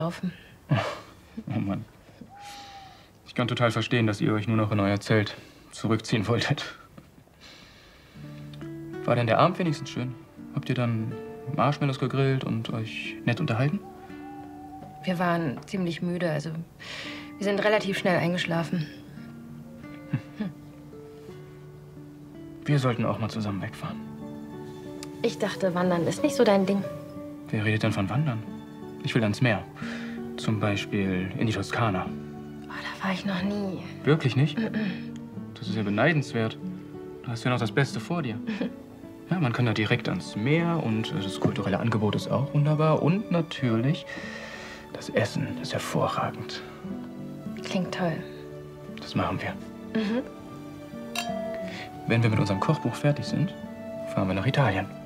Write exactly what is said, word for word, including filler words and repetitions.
laufen. Oh Mann. Ich kann total verstehen, dass ihr euch nur noch in euer Zelt zurückziehen wolltet. War denn der Abend wenigstens schön? Habt ihr dann Marshmallows gegrillt und euch nett unterhalten? Wir waren ziemlich müde, also wir sind relativ schnell eingeschlafen. Hm. Wir sollten auch mal zusammen wegfahren. Ich dachte, Wandern ist nicht so dein Ding. Wer redet denn von Wandern? Ich will ans Meer. Zum Beispiel in die Toskana. Oh, da war ich noch nie. Wirklich nicht? Das ist ja beneidenswert. Du hast ja noch das Beste vor dir. Ja, man kann da direkt ans Meer und das kulturelle Angebot ist auch wunderbar. Und natürlich, das Essen ist hervorragend. Klingt toll. Das machen wir. Mhm. Wenn wir mit unserem Kochbuch fertig sind, fahren wir nach Italien.